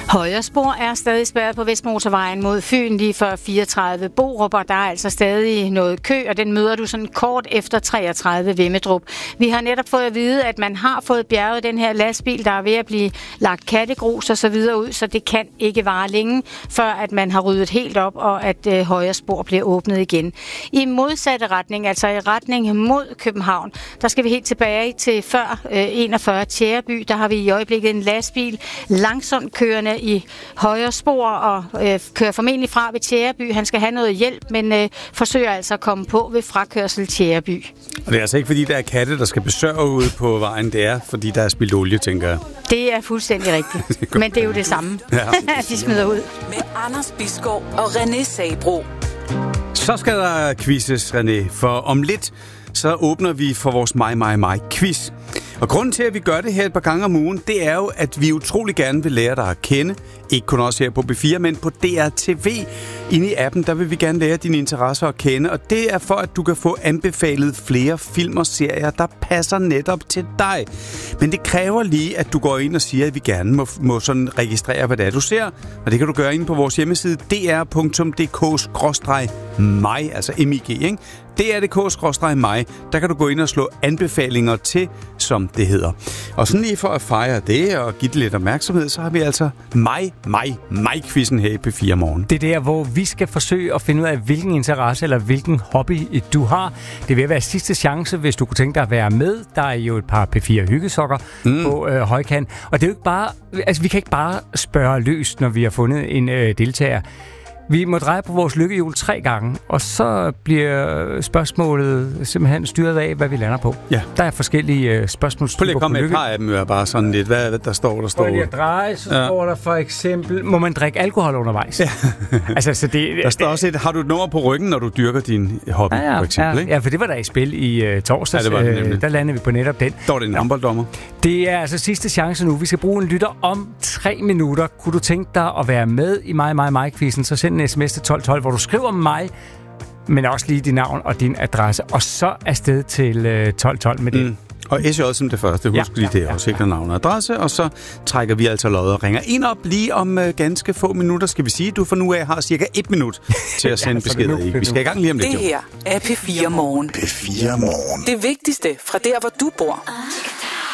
Højre spor er stadig spærret på Vestmotorvejen mod Fyn lige før 34 Borup, og der er altså stadig noget kø, og den møder du sådan kort efter 33 Vemmedrup. Vi har netop fået at vide, at man har fået bjerget den her lastbil, der er ved at blive lagt kattegrus og så videre ud, så det kan ikke vare længe, før at man har ryddet helt op, og at højre spor bliver åbnet igen. I modsatte retning, altså i retning mod København, der skal vi helt tilbage til før 41 Tjæreby. Der har vi i øjeblikket en lastbil langsomt kørende i højre spor og kører formentlig fra ved Tjæreby. Han skal have noget hjælp, men forsøger altså at komme på ved frakørsel Tjæreby. Og det er altså ikke fordi, der er katte, der skal besørge ude på vejen. Det er fordi, der er spildt olie, tænker jeg. Det er fuldstændig rigtigt. Men det er jo det samme, de smider ud. Med Anders Bisgaard og René Sabro. Så skal der quizzes, René, for om lidt så åbner vi for vores mig-quiz. Og grunden til, at vi gør det her et par gange om ugen, det er jo, at vi utrolig gerne vil lære dig at kende. Ikke kun også her på B4, men på DRTV. Inde i appen, der vil vi gerne lære dine interesser at kende. Og det er for, at du kan få anbefalet flere film og serier, der passer netop til dig. Men det kræver lige, at du går ind og siger, at vi gerne må sådan registrere, hvad det er, du ser. Og det kan du gøre inde på vores hjemmeside dr.dk/mig, altså MIG, ikke? dr.dk/mig. Der kan du gå ind og slå anbefalinger til, som det hedder. Og sådan lige for at fejre det og give det lidt opmærksomhed, så har vi altså mig-quizzen her i P4 Morgen. Det er der, hvor vi skal forsøge at finde ud af, hvilken interesse eller hvilken hobby du har. Det vil være sidste chance, hvis du kunne tænke dig at være med. Der er jo et par P4 hyggesokker på højkant. Og det er jo ikke bare, altså vi kan ikke bare spørge løs, når vi har fundet en deltager. Vi må dreje på vores lykkehjul 3 gange, og så bliver spørgsmålet simpelthen styret af, hvad vi lander på. Ja. Der er forskellige spørgsmålstyper på lykkehjul. Prøv lige at komme med et par af dem, er bare sådan lidt, hvad der står. Prøv lige at dreje, så står der for eksempel, må man drikke alkohol undervejs? Ja. Altså, så det, der står også har du et nummer på ryggen, når du dyrker din hobby, for eksempel? Ikke? Ja, for det var der i spil i torsdags. Ja, det var der landede vi på netop den. Der var det en håndbolddommer. Det er altså sidste chance nu. Vi skal bruge en lytter om 3 minutter. Kunne du tænke dig at være med i mig-quizzen, så send en sms til 1212, hvor du skriver mig, men også lige dit navn og din adresse, og så afsted til 1212 med det. Og SJ som det første, husk lige det også, ikke navn og adresse, og så trækker vi altså lod og ringer en op lige om ganske få minutter, skal vi sige. Du fra nu af har cirka 1 minut til at sende beskeder i. Vi skal i gang lige om lidt. Det her er P4 Morgen. P4 Morgen. Det vigtigste fra der, hvor du bor.